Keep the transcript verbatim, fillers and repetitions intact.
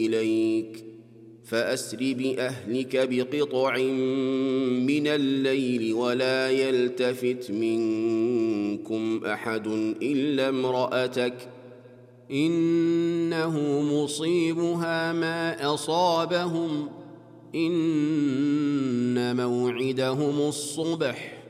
إليك فأسر بأهلك بقطع من الليل ولا يلتفت منكم أحد إلا امرأتك إنه مصيبها ما أصابهم إن موعدهم الصبح